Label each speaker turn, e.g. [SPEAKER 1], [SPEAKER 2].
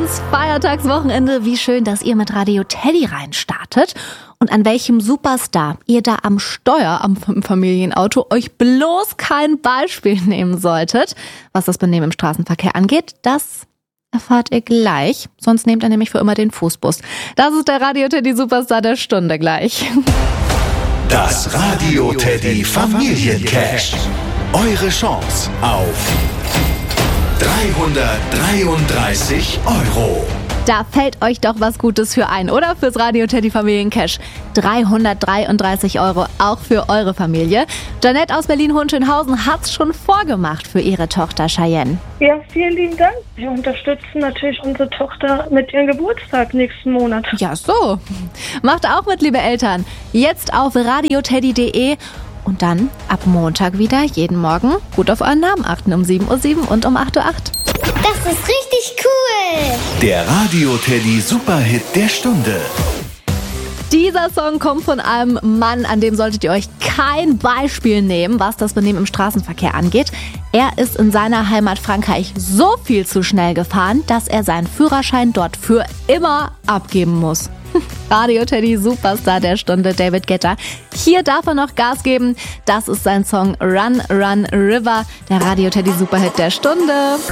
[SPEAKER 1] ins Feiertagswochenende. Wie schön, dass ihr mit Radio Teddy reinstartet. Und an welchem Superstar ihr da am Steuer am Familienauto euch bloß kein Beispiel nehmen solltet. Was das Benehmen im Straßenverkehr angeht, das erfahrt ihr gleich. Sonst nehmt ihr nämlich für immer den Fußbus. Das ist der Radio Teddy Superstar der Stunde gleich.
[SPEAKER 2] Das Radio Teddy Familiencash. Eure Chance auf 333 €.
[SPEAKER 1] Da fällt euch doch was Gutes für ein, oder? Fürs Radio Teddy Familiencash. 333 € auch für eure Familie. Janette aus Berlin-Hohenschönhausen hat's schon vorgemacht für ihre Tochter Cheyenne.
[SPEAKER 3] Ja, vielen lieben Dank. Wir unterstützen natürlich unsere Tochter mit ihrem Geburtstag nächsten Monat.
[SPEAKER 1] Ja, so. Macht auch mit, liebe Eltern. Jetzt auf radioteddy.de und dann ab Montag wieder jeden Morgen gut auf euren Namen achten um 7:07 Uhr und um 8:08 Uhr.
[SPEAKER 4] Das ist richtig cool.
[SPEAKER 2] Der Radio Teddy Superhit der Stunde.
[SPEAKER 1] Dieser Song kommt von einem Mann, an dem solltet ihr euch kein Beispiel nehmen, was das Benehmen im Straßenverkehr angeht. Er ist in seiner Heimat Frankreich so viel zu schnell gefahren, dass er seinen Führerschein dort für immer abgeben muss. Radio Teddy Superstar der Stunde, David Guetta. Hier darf er noch Gas geben. Das ist sein Song Run, Run, River, der Radio Teddy Superhit der Stunde.